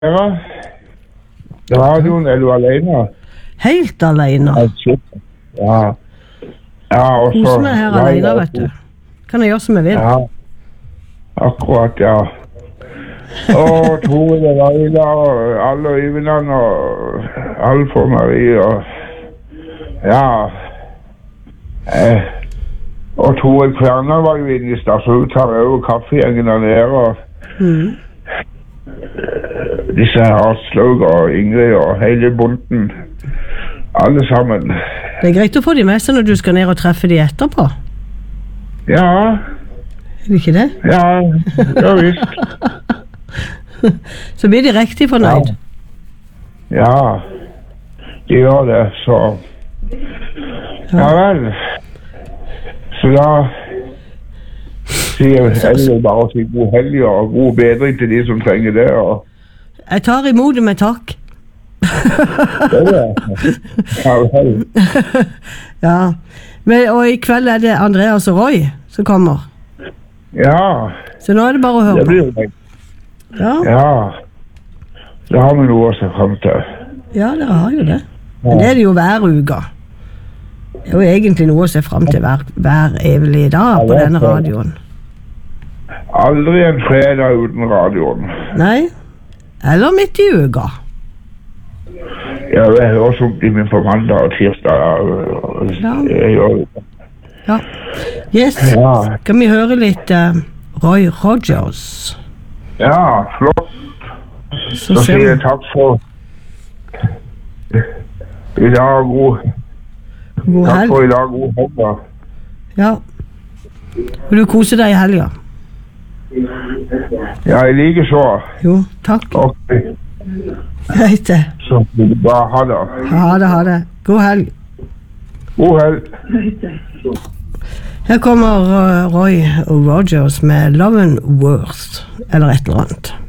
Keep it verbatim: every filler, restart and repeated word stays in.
Ja, radioen er du alene? Helt alene. Ja. Ja, og så... Koser meg her alene, vet du. Kan jeg gjøre som jeg vil. Ja, akkurat, ja. Og Tore det Laila, og alle Øyvindene, og Alf og Marie, og... Ja. Eh. Og Tore Kverner var jo inne i sted, så hun tar over kaffegjengen der nede, og... Mm. Disse her Aslaug og Ingrid og hele bunten. Alle sammen. Det er greit å få de med seg når du skal ned og treffe de etterpå. Ja. Er det ikke det? Ja, ja visst. Så blir de riktig fornøyd. Ja. Ja, de gjør det, så... Ja vel. Så da... sier heller bare til god helg og god bedring til de som trenger det. Og... Jeg tar imot det med takk. Det er det. Ja vel. Ja. Men, og i kveld er det Andreas og Roy som kommer. Ja. Så nå er det bare å høre det blir på. Det. Ja. Ja. Det har vi noe å se frem til. Ja, dere har jo det. Men det er det jo hver uke. Det er jo egentlig noe å se frem til hver, hver evig dag på denne radioen. Aldri en fredag uten radioen. Nei. Eller midt i uka. Ja, jeg hører sånt i min på mandag og tirsdag. Ja. Jeg gjør det. Ja. Yes. Ja. Skal vi høre litt uh, Roy Rogers? Ja, flott. Så, Så sier jeg takk for i dag, god, god takk helg. for i dag, god helg. Ja. Vil du kose deg i helga? Ja, jeg liker så. Jo, takk. Ok. Greit det. Så bare ha det. Ha det, ha det. God helg. God helg. Her kommer uh, Roy Rogers med Love and Worth, eller et eller annet.